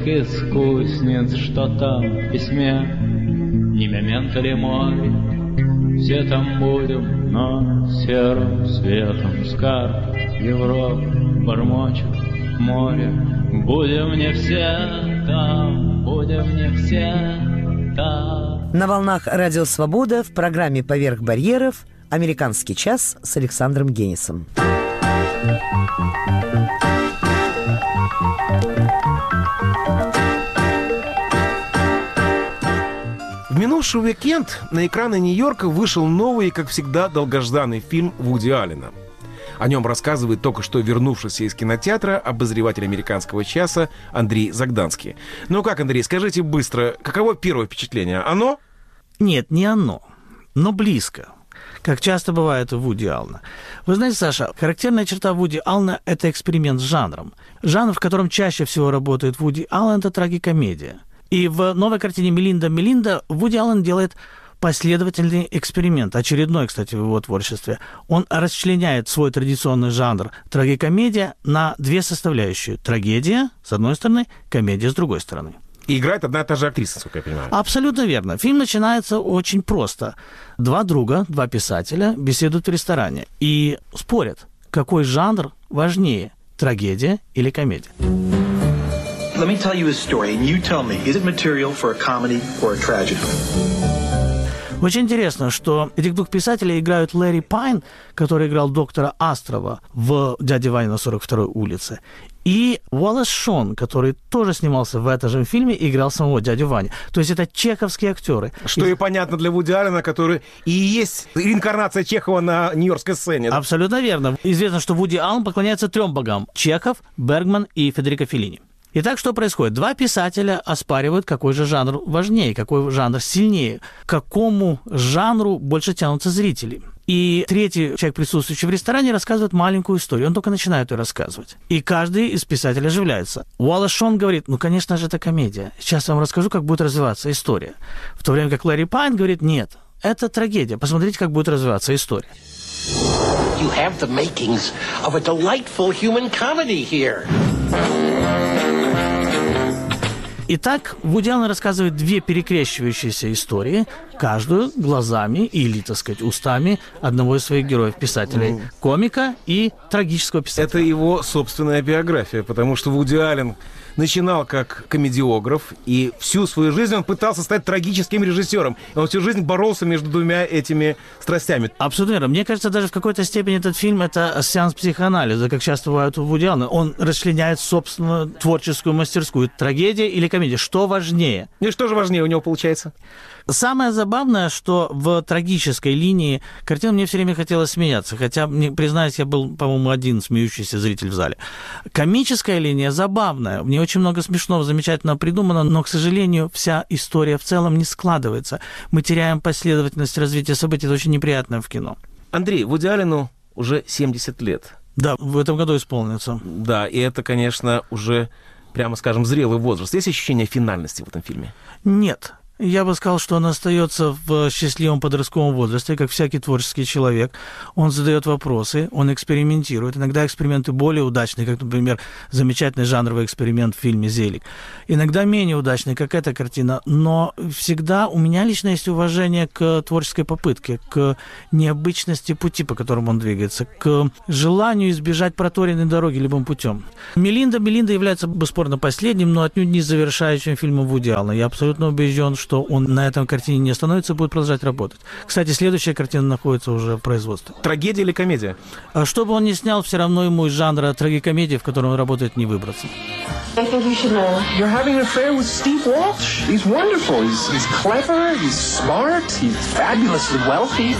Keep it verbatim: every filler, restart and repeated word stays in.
Искусниц, что там в письме, не мементо ли море, все там будем, но серым светом с карт Европы бормочет море. Будем не все там, будем не все там. На волнах Радио Свобода в программе «Поверх барьеров» «Американский час» с Александром Генисом. В минувший уикенд на экраны Нью-Йорка вышел новый, как всегда, долгожданный фильм Вуди Аллена. О нем рассказывает только что вернувшийся из кинотеатра обозреватель «Американского часа» Андрей Загданский. Ну как, Андрей, скажите быстро, каково первое впечатление? Оно? Нет, не оно, но близко. Как часто бывает у Вуди Аллена. Вы знаете, Саша, характерная черта Вуди Аллена – это эксперимент с жанром. Жанр, в котором чаще всего работает Вуди Аллен – это трагикомедия. И в новой картине «Мелинда, Мелинда» Вуди Аллен делает последовательный эксперимент, очередной, кстати, в его творчестве. Он расчленяет свой традиционный жанр трагикомедия на две составляющие. Трагедия, с одной стороны, комедия, с другой стороны. И играет одна и та же актриса, насколько я понимаю. Абсолютно верно. Фильм начинается очень просто. Два друга, два писателя беседуют в ресторане и спорят, какой жанр важнее, трагедия или комедия. Let me tell you a story, and you tell me, is it material for a comedy or a tragedy? Очень интересно, что этих двух писателей играют Лэри Пайн, который играл доктора Астрова в «Дяде Ване на сорок второй улице», и Уоллес Шон, который тоже снимался в этом же фильме и играл самого дядю Ваню. То есть это чеховские актеры. Что и, и понятно для Вуди Аллена, который и есть реинкарнация Чехова на нью-йоркской сцене. Абсолютно верно. Известно, что Вуди Аллен поклоняется трем богам – Чехов, Бергман и Федерико Феллини. Итак, что происходит? Два писателя оспаривают, какой же жанр важнее, какой жанр сильнее, к какому жанру больше тянутся зрители. И третий человек, присутствующий в ресторане, рассказывает маленькую историю. Он только начинает ее рассказывать. И каждый из писателей оживляется. Уоллес Шон говорит, ну, конечно же, это комедия. Сейчас я вам расскажу, как будет развиваться история. В то время как Лэри Пайн говорит, нет, это трагедия. Посмотрите, как будет развиваться история. You have the makings of a delightful human comedy here. Итак, Вуди Аллен рассказывает две перекрещивающиеся истории, каждую глазами или, так сказать, устами одного из своих героев-писателей, комика и трагического писателя. Это его собственная биография, потому что Вуди Аллен начинал как комедиограф, и всю свою жизнь он пытался стать трагическим режиссером. И он всю жизнь боролся между двумя этими страстями. Абсолютно верно. Мне кажется, даже в какой-то степени этот фильм — это сеанс психоанализа, как часто бывает у Вуди Аллена. Он расчленяет собственную творческую мастерскую. Трагедия или комедия? Что важнее? И что же важнее у него получается? Самое забавное, что в трагической линии картины мне все время хотелось смеяться, хотя, признаюсь, я был, по-моему, один смеющийся зритель в зале. Комическая линия забавная, в ней очень много смешного, замечательно придумано, но, к сожалению, вся история в целом не складывается. Мы теряем последовательность развития событий, это очень неприятно в кино. Андрей, Вуди Аллену уже семьдесят лет. Да, в этом году исполнится. Да, и это, конечно, уже, прямо скажем, зрелый возраст. Есть ощущение финальности в этом фильме? Нет. Я бы сказал, что он остается в счастливом подростковом возрасте, как всякий творческий человек. Он задает вопросы, он экспериментирует. Иногда эксперименты более удачные, как, например, замечательный жанровый эксперимент в фильме «Зелик». Иногда менее удачные, как эта картина. Но всегда у меня лично есть уважение к творческой попытке, к необычности пути, по которому он двигается, к желанию избежать проторенной дороги любым путем. «Мелинда, Мелинда» является, бесспорно, последним, но отнюдь не завершающим фильмом Вуди Аллена. Я абсолютно убежден, что что он на этом картине не остановится и будет продолжать работать. Кстати, следующая картина находится уже в производстве. Трагедия или комедия? Что бы он ни снял, все равно ему из жанра трагикомедии, в котором он работает, не выбраться. I think you should know. You're having an affair with Steve Walsh. He's wonderful. He's, he's clever. He's smart. He's fabulously wealthy.